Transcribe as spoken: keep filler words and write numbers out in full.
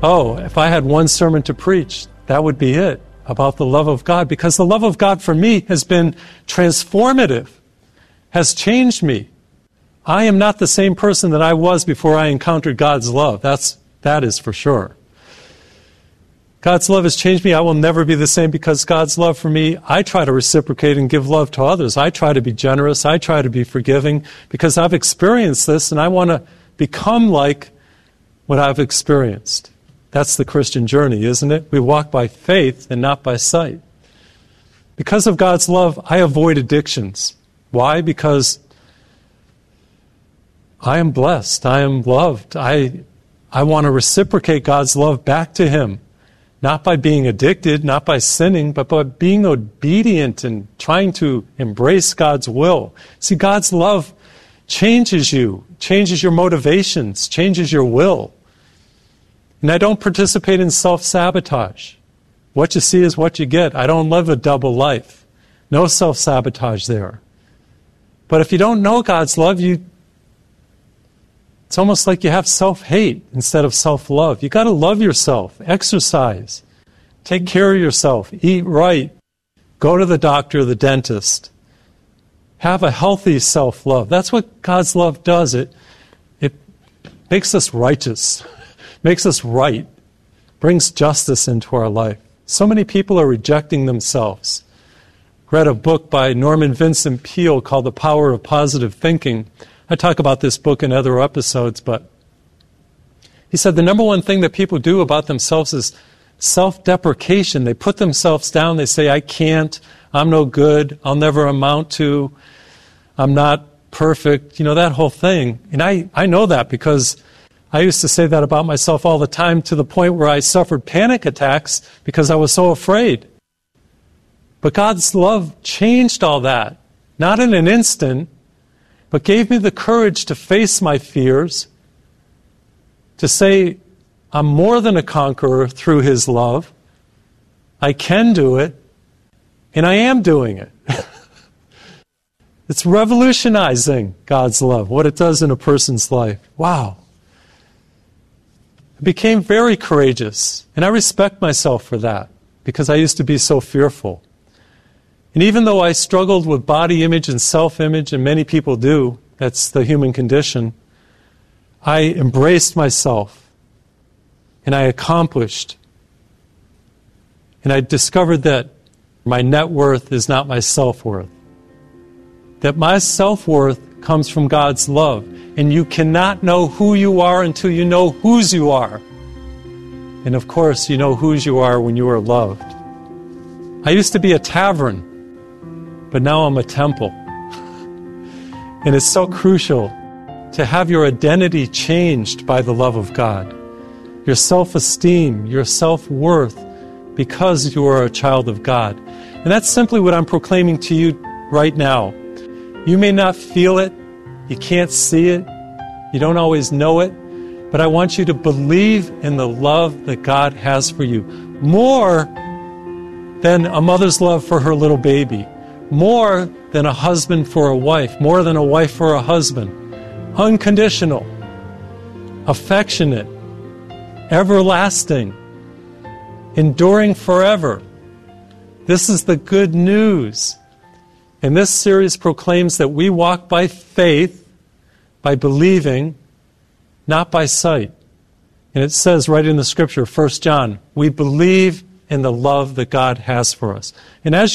oh, if I had one sermon to preach, that would be it, about the love of God, because the love of God for me has been transformative, has changed me. I am not the same person that I was before I encountered God's love. That's, that is for sure. God's love has changed me. I will never be the same because God's love for me, I try to reciprocate and give love to others. I try to be generous. I try to be forgiving because I've experienced this and I want to become like what I've experienced. That's the Christian journey, isn't it? We walk by faith and not by sight. Because of God's love, I avoid addictions. Why? Because I am blessed. I am loved. I, I want to reciprocate God's love back to Him. Not by being addicted, not by sinning, but by being obedient and trying to embrace God's will. See, God's love changes you, changes your motivations, changes your will. And I don't participate in self-sabotage. What you see is what you get. I don't live a double life. No self-sabotage there. But if you don't know God's love, you it's almost like you have self-hate instead of self-love. You got to love yourself, exercise, take care of yourself, eat right, go to the doctor or the dentist. Have a healthy self-love. That's what God's love does. It, it makes us righteous, makes us right, brings justice into our life. So many people are rejecting themselves. Read a book by Norman Vincent Peale called The Power of Positive Thinking. I talk about this book in other episodes, but he said the number one thing that people do about themselves is self-deprecation. They put themselves down. They say, I can't, I'm no good, I'll never amount to, I'm not perfect, you know, that whole thing. And I, I know that because I used to say that about myself all the time to the point where I suffered panic attacks because I was so afraid. But God's love changed all that, not in an instant, but gave me the courage to face my fears, to say, I'm more than a conqueror through His love. I can do it, and I am doing it. It's revolutionizing God's love, what it does in a person's life. Wow. I became very courageous, and I respect myself for that, because I used to be so fearful. And even though I struggled with body image and self-image, and many people do, that's the human condition, I embraced myself, and I accomplished. And I discovered that my net worth is not my self-worth. That my self-worth comes from God's love. And you cannot know who you are until you know whose you are. And of course, you know whose you are when you are loved. I used to be a tavern, but now I'm a temple. And it's so crucial to have your identity changed by the love of God. Your self-esteem, your self-worth, because you are a child of God. And that's simply what I'm proclaiming to you right now. You may not feel it, you can't see it, you don't always know it, but I want you to believe in the love that God has for you. More than a mother's love for her little baby. More than a husband for a wife. More than a wife for a husband. Unconditional. Affectionate. Everlasting. Enduring forever. This is the good news. And this series proclaims that we walk by faith, by believing, not by sight. And it says right in the scripture, First John, we believe in the love that God has for us. And as